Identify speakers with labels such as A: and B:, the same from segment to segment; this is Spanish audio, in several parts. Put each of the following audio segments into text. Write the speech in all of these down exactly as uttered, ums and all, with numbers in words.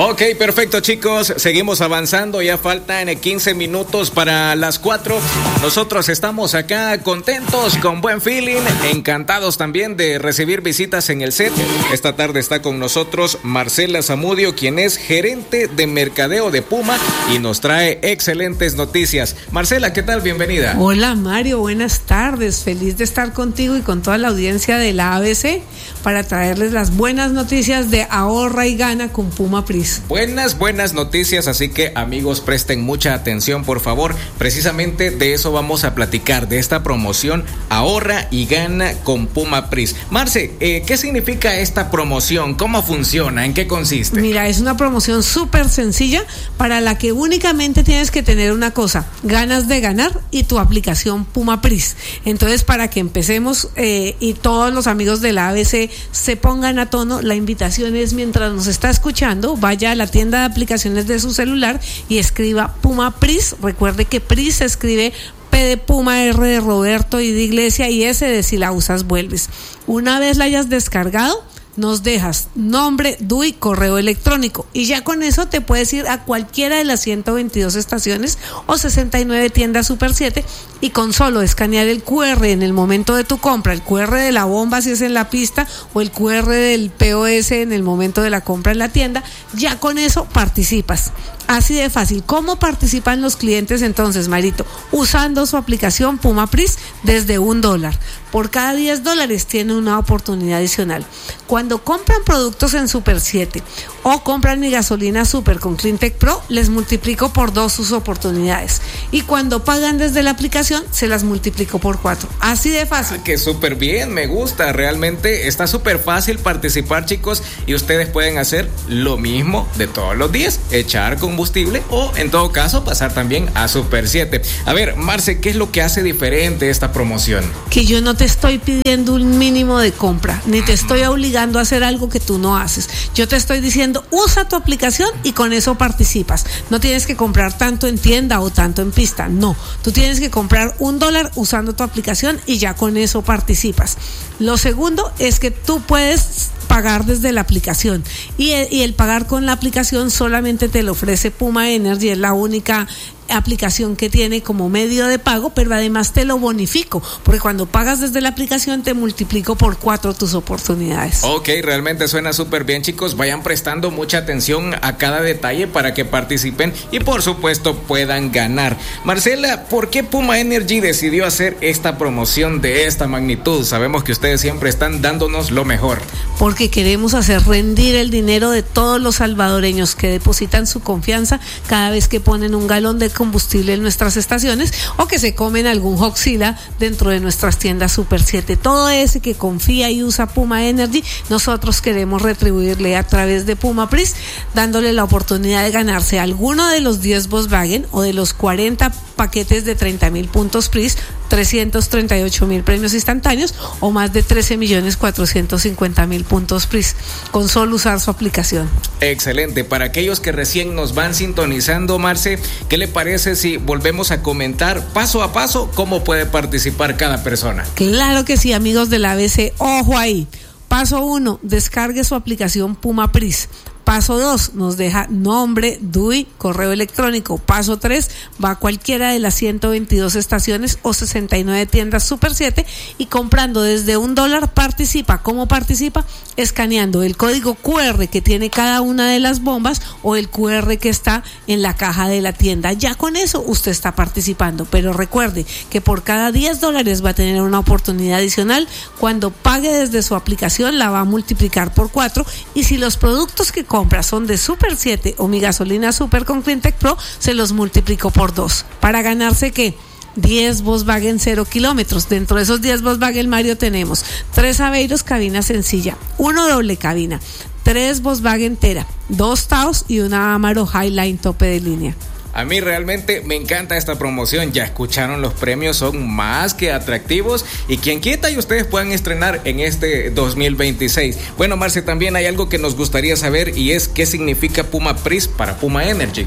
A: Ok, perfecto, chicos, seguimos avanzando, ya faltan quince minutos para las cuatro. Nosotros estamos acá contentos, con buen feeling, encantados también de recibir visitas en el set. Esta tarde está con nosotros Marcela Zamudio, quien es gerente de mercadeo de Puma y nos trae excelentes noticias. Marcela, ¿qué tal? Bienvenida.
B: Hola Mario, buenas tardes, feliz de estar contigo y con toda la audiencia de la A B C para traerles las buenas noticias de ahorra y gana con Puma Pris.
A: Buenas, buenas noticias, así que amigos, presten mucha atención, por favor. Precisamente de eso vamos a platicar, de esta promoción ahorra y gana con Puma Pris. Marce, eh, ¿qué significa esta promoción? ¿Cómo funciona? ¿En qué consiste?
B: Mira, es una promoción súper sencilla para la que únicamente tienes que tener una cosa, ganas de ganar y tu aplicación Puma Pris. Entonces, para que empecemos eh, y todos los amigos de la A B C se pongan a tono, la invitación es, mientras nos está escuchando, vaya a la tienda de aplicaciones de su celular y escriba Puma Pris. Recuerde que Pris se escribe P de Puma, R de Roberto y de Iglesia y S de si la usas vuelves. Una vez la hayas descargado, nos dejas nombre, D U I, correo electrónico y ya con eso te puedes ir a cualquiera de las ciento veintidós estaciones o sesenta y nueve tiendas Super siete y con solo escanear el Q R en el momento de tu compra, el Q R de la bomba si es en la pista o el Q R del P O S en el momento de la compra en la tienda, ya con eso participas. Así de fácil. ¿Cómo participan los clientes entonces, Marito? Usando su aplicación Puma Pris desde un dólar. Por cada diez dólares tiene una oportunidad adicional. Cuando compran productos en Super siete o compran mi gasolina Super con Cleantech Pro, les multiplico por dos sus oportunidades. Y cuando pagan desde la aplicación, se las multiplico por cuatro. Así de fácil.
A: Ah, que súper bien, me gusta. Realmente está súper fácil participar, chicos, y ustedes pueden hacer lo mismo de todos los días, echar combustible o, en todo caso, pasar también a Super siete. A ver, Marce, ¿qué es lo que hace diferente esta promoción?
B: Que yo no te estoy pidiendo un mínimo de compra, ni te estoy obligando a hacer algo que tú no haces. Yo te estoy diciendo, usa tu aplicación y con eso participas. No tienes que comprar tanto en tienda o tanto en pista, no. Tú tienes que comprar un dólar usando tu aplicación y ya con eso participas. Lo segundo es que tú puedes pagar desde la aplicación y el, y el pagar con la aplicación solamente te lo ofrece Puma Energy, es la única aplicación que tiene como medio de pago, pero además te lo bonifico, porque cuando pagas desde la aplicación te multiplico por cuatro tus oportunidades.
A: Ok, realmente suena súper bien, chicos. Vayan prestando mucha atención a cada detalle para que participen y por supuesto puedan ganar. Marcela, ¿por qué Puma Energy decidió hacer esta promoción de esta magnitud? Sabemos que ustedes siempre están dándonos lo mejor.
B: Porque queremos hacer rendir el dinero de todos los salvadoreños que depositan su confianza cada vez que ponen un galón de combustible en nuestras estaciones o que se comen algún Hoxila dentro de nuestras tiendas Super siete. Todo ese que confía y usa Puma Energy, nosotros queremos retribuirle a través de Puma Pris, dándole la oportunidad de ganarse alguno de los diez Volkswagen o de los cuarenta paquetes de treinta mil puntos Pris, trescientos treinta y ocho mil premios instantáneos o más de trece millones cuatrocientos cincuenta mil puntos Pris con solo usar su aplicación.
A: Excelente. Para aquellos que recién nos van sintonizando, Marce, ¿qué le parece si volvemos a comentar paso a paso cómo puede participar cada persona?
B: Claro que sí, amigos de la A B C, ojo ahí. Paso uno, descargue su aplicación Puma Pris. Paso dos, nos deja nombre, D U I, correo electrónico. Paso tres, va a cualquiera de las ciento veintidós estaciones o sesenta y nueve tiendas Super siete y comprando desde un dólar participa. ¿Cómo participa? Escaneando el código Q R que tiene cada una de las bombas o el Q R que está en la caja de la tienda. Ya con eso usted está participando, pero recuerde que por cada diez dólares va a tener una oportunidad adicional. Cuando pague desde su aplicación la va a multiplicar por cuatro y si los productos que compras son de Super siete o mi gasolina Super con Cleantech Pro, se los multiplico por dos. Para ganarse, ¿qué? diez Volkswagen cero kilómetros. Dentro de esos diez Volkswagen, Mario, tenemos tres Aveiros cabina sencilla, uno doble cabina, tres Volkswagen Tera, dos Taos y una Amarok Highline tope de línea.
A: A mí realmente me encanta esta promoción. Ya escucharon, los premios son más que atractivos y quien quita y ustedes puedan estrenar en este dos mil veintiséis. Bueno, Marce, también hay algo que nos gustaría saber y es qué significa Puma Pris para Puma Energy.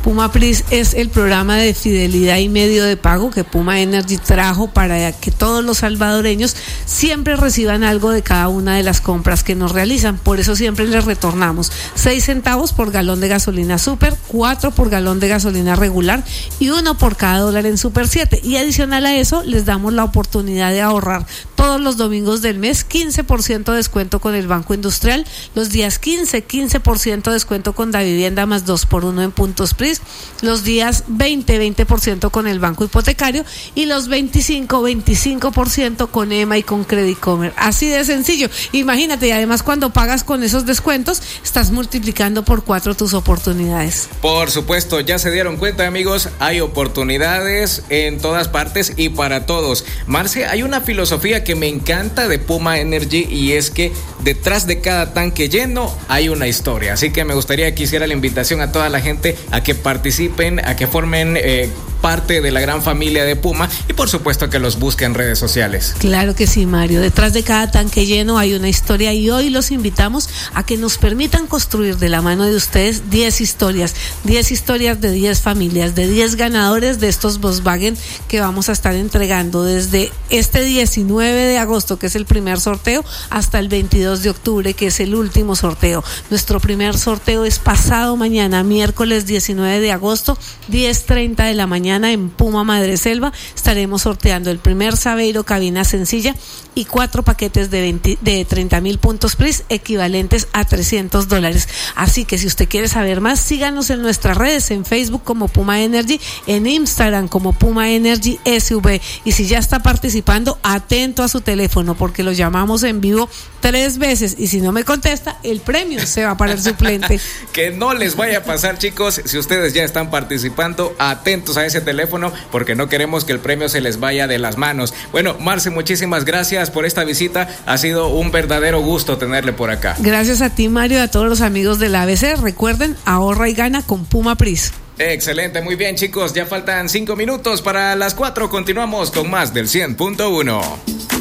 B: Puma Pris es el programa de fidelidad y medio de pago que Puma Energy trajo para que todos los salvadoreños siempre reciban algo de cada una de las compras que nos realizan. Por eso siempre les retornamos seis centavos por galón de gasolina Super, cuatro por galón de gasolina regular y uno por cada dólar en Super siete. Y adicional a eso, les damos la oportunidad de ahorrar todos los domingos del mes, quince por ciento de descuento con el Banco Industrial, los días quince, quince por ciento de descuento con Davivienda más dos por uno en puntos Pris, los días veinte, veinte por ciento con el Banco Hipotecario y los veinticinco, veinticinco por ciento con E M A y con Credit Comer. Así de sencillo. Imagínate, y además cuando pagas con esos descuentos, estás multiplicando por cuatro tus oportunidades.
A: Por supuesto, ya se dieron cuenta, amigos, hay oportunidades en todas partes y para todos. Marce, hay una filosofía que me encanta de Puma Energy y es que detrás de cada tanque lleno hay una historia. Así que me gustaría que hiciera la invitación a toda la gente a que participen, a que formen eh, parte de la gran familia de Puma y por supuesto que los busquen en redes sociales.
B: Claro que sí, Mario. Detrás de cada tanque lleno hay una historia y hoy los invitamos a que nos permitan construir de la mano de ustedes diez historias, diez historias de diez familias, de diez ganadores de estos Volkswagen que vamos a estar entregando desde este diecinueve de agosto, que es el primer sorteo, hasta el veintidós de octubre, que es el último sorteo. Nuestro primer sorteo es pasado mañana, miércoles diecinueve de agosto, diez treinta de la mañana en Puma Madreselva. Estaremos sorteando el primer Saveiro cabina sencilla y cuatro paquetes de, veinte, de treinta mil puntos Pris equivalentes a trescientos dólares. Así que si usted quiere saber más, síganos en nuestras redes, en Facebook como Puma Energy, en Instagram como Puma Energy S V. Y si ya está participando, atento a su teléfono porque lo llamamos en vivo tres veces y si no me contesta, el premio se va para el suplente.
A: Que no les vaya a pasar, chicos, si ustedes ya están participando, atentos a ese teléfono porque no queremos que el premio se les vaya de las manos. Bueno, Marce, muchísimas gracias por esta visita, ha sido un verdadero gusto tenerle por acá.
B: Gracias a ti, Mario, y a todos los amigos del A B C. Recuerden, ahorra y gana con Puma Pris.
A: Excelente, muy bien, chicos, ya faltan cinco minutos para las cuatro, continuamos con más del cien punto uno.